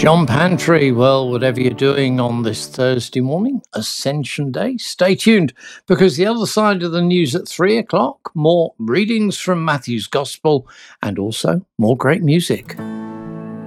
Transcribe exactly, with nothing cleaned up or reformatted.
John Pantry, well, whatever you're doing on this Thursday morning, Ascension Day, stay tuned because the other side of the news at three o'clock, more readings from Matthew's Gospel and also more great music.